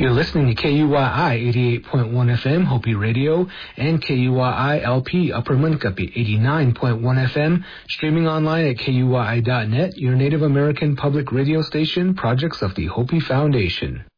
You're listening to KUYI 88.1 FM Hopi Radio and KUYI LP Upper Munkapi 89.1 FM, streaming online at KUYI.net, your Native American public radio station, projects of the Hopi Foundation.